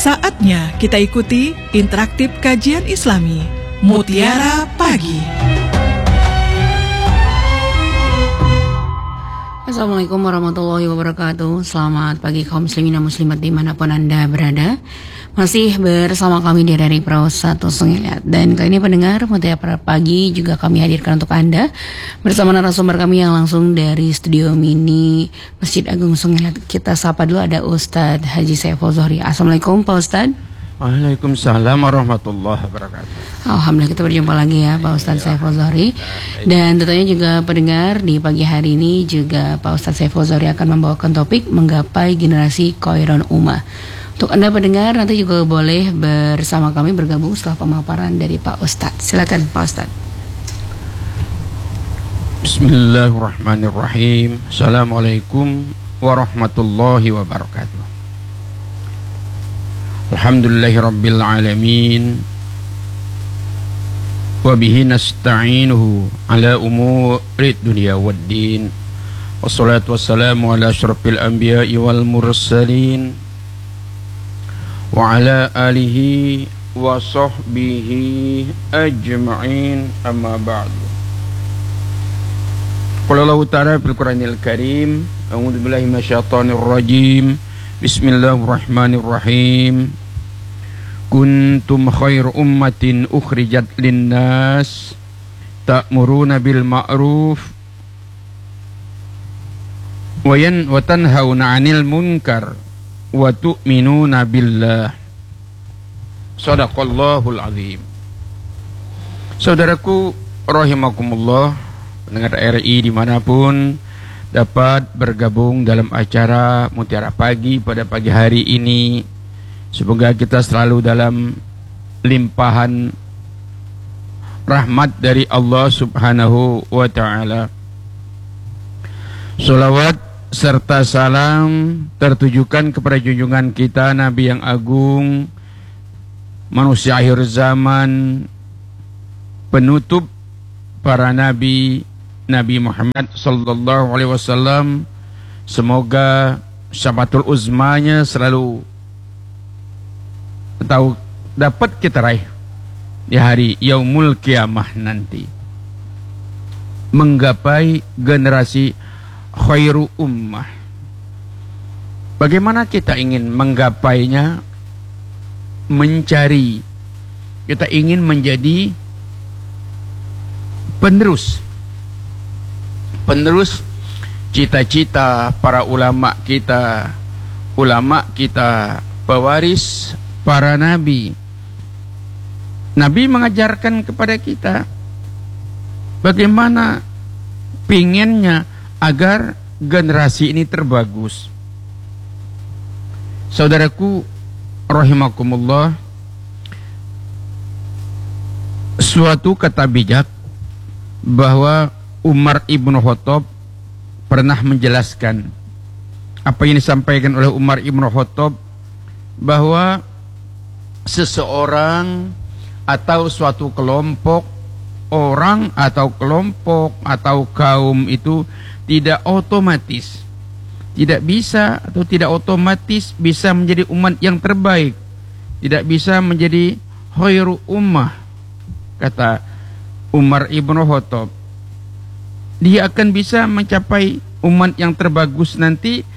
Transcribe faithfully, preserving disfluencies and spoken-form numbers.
Saatnya kita ikuti interaktif kajian Islami Mutiara Pagi. Assalamualaikum warahmatullahi wabarakatuh. Selamat pagi kaum muslimin dan muslimat dimanapun Anda berada. Masih bersama kami di dari Perahu satu Sungai Liat. Dan kali ini pendengar Mutiara Pagi juga kami hadirkan untuk Anda bersama narasumber kami yang langsung dari studio mini Masjid Agung Sungai Liat. Kita sapa dulu, ada Ustadz Haji Saiful Zohri. Assalamualaikum Pak Ustadz. Waalaikumsalam warahmatullahi wabarakatuh. Alhamdulillah kita berjumpa lagi ya Pak Ustadz ya. Saiful Zohri. Dan tentunya juga pendengar di pagi hari ini juga Pak Ustadz Saiful Zohri akan membawakan topik menggapai generasi Khairun Ummah. Untuk Anda pendengar nanti juga boleh bersama kami bergabung setelah pemaparan dari Pak Ustadz. Silakan Pak Ustadz. Bismillahirrahmanirrahim. Assalamualaikum warahmatullahi wabarakatuh. Alhamdulillahirabbil alamin. Wa bihi nasta'inuhu ala umuri dunya waddin. Wassalatu wassalamu ala asyrafil anbiya'i wal mursalin wa ala alihi wa sahbihi ajma'in, amma ba'du. Qala Allah ta'ala fil Qur'anil Karim, a'udzu billahi minasyaitonir rajim. Bismillahirrahmanirrahim. Kuntum khairu ummatin ukhrijat linnas ta'muruna bil ma'ruf wa yan wa tanhauna 'anil munkar wa tu'minuna billah. Shadaqallahul azim. Saudaraku rahimakumullah, pendengar R I dimanapun dapat bergabung dalam acara Mutiara Pagi pada pagi hari ini, semoga kita selalu dalam limpahan rahmat dari Allah subhanahu wa ta'ala. Salawat serta salam tertujukan kepada junjungan kita Nabi yang agung, manusia akhir zaman, penutup para nabi, Nabi Muhammad sallallahu alaihi wasallam. Semoga syafaatul uzmanya selalu tahu dapat kita raih di hari yaumul kiamah nanti, menggapai generasi khairu ummah. Bagaimana kita ingin menggapainya? Mencari, kita ingin menjadi penerus penerus cita-cita para ulama kita, ulama kita pewaris para nabi. Nabi mengajarkan kepada kita bagaimana pinginnya agar generasi ini terbagus. Saudaraku rahimakumullah, suatu kata bijak bahwa Umar ibnu Khattab pernah menjelaskan apa yang disampaikan oleh Umar ibnu Khattab, bahwa seseorang atau suatu kelompok orang atau kelompok atau kaum itu tidak otomatis, tidak bisa atau tidak otomatis bisa menjadi umat yang terbaik, tidak bisa menjadi khairu ummah. Kata Umar ibnu Khattab, dia akan bisa mencapai umat yang terbagus nanti